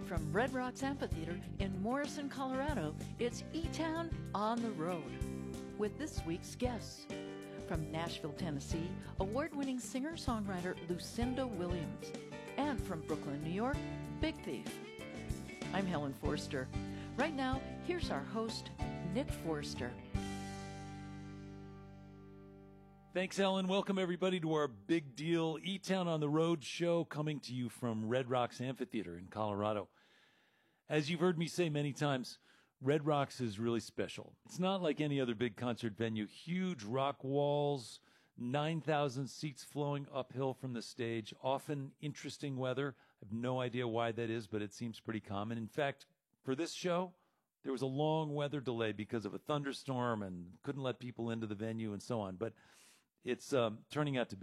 From Red Rocks Amphitheater in Morrison, Colorado, it's E-Town on the Road with this week's guests. From Nashville, Tennessee, award-winning singer-songwriter Lucinda Williams. And from Brooklyn, New York, Big Thief. I'm Helen Forster. Right now, here's our host, Nick Forster. Thanks, Helen. Welcome, everybody, to our big deal E-Town on the Road show coming to you from Red Rocks Amphitheater in Colorado. As you've heard me say many times, Red Rocks is really special. It's not like any other big concert venue. Huge rock walls, 9,000 seats flowing uphill from the stage, often interesting weather. I have no idea why that is, but it seems pretty common. In fact, for this show, there was a long weather delay because of a thunderstorm and couldn't let people into the venue and so on. But it's turning out to be